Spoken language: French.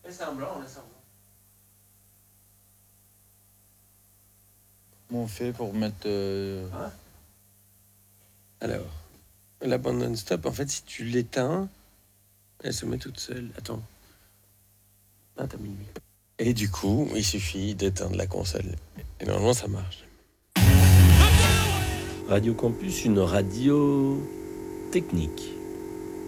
Laisse un blanc, laisse un blanc. Comment on fait pour mettre... Hein? Alors, la bande non-stop, en fait, si tu l'éteins, elle se met toute seule. Attends. Ah, t'as mis lui. Et du coup, il suffit d'éteindre la console. Et normalement, ça marche. Radio Campus, une radio technique.